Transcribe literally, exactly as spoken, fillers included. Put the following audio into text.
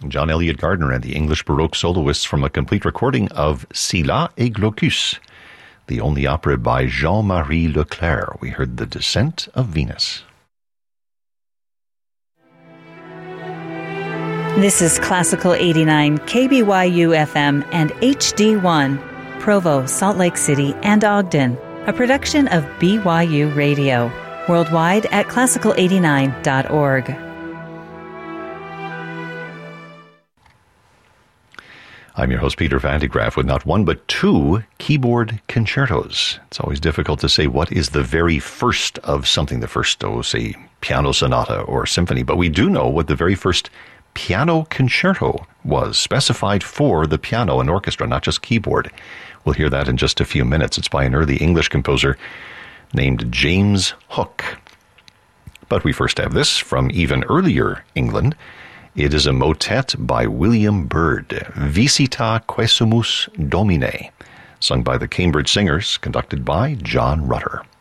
John Eliot Gardner and the English Baroque soloists from a complete recording of Scylla et Glaucus, the only opera by Jean-Marie Leclerc. We heard The Descent of Venus. This is Classical eighty-nine, K B Y U F M and H D one, Provo, Salt Lake City, and Ogden, a production of B Y U Radio, worldwide at classical eighty-nine dot org. I'm your host, Peter Van de Graaff, with not one but two keyboard concertos. It's always difficult to say what is the very first of something, the first, oh, say, piano sonata or symphony, but we do know what the very first piano concerto was, specified for the piano and orchestra, not just keyboard. We'll hear that in just a few minutes. It's by an early English composer named James Hook. But we first have this from even earlier England. It is a motet by William Byrd, Visita Quesumus Domine, sung by the Cambridge Singers, conducted by John Rutter.